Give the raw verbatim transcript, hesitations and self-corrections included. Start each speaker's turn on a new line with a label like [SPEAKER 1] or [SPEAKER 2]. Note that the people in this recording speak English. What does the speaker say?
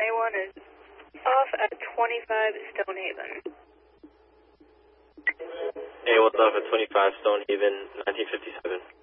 [SPEAKER 1] A one is off at twenty-five Stonehaven.
[SPEAKER 2] A one's off at twenty-five Stonehaven, nineteen fifty-seven.